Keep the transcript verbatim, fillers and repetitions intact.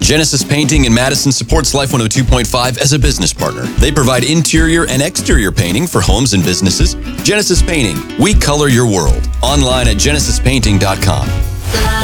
Genesis Painting in Madison supports Life one oh two point five as a business partner. They provide interior and exterior painting for homes and businesses. Genesis Painting, we color your world. Online at genesis painting dot com.